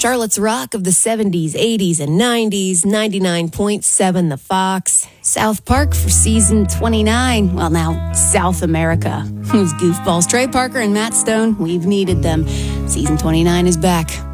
Charlotte's Rock of the 70s, 80s, and 90s, 99.7 The Fox. South Park for season 29. Well, now, South America. Who's goofballs? Trey Parker and Matt Stone, we've needed them. Season 29 is back.